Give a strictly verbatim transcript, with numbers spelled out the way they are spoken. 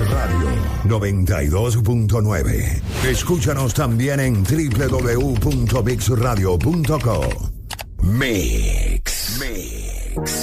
Radio noventa y dos punto nueve. Escúchanos también en doble u doble u doble u punto mix radio punto co. Mix. Mix.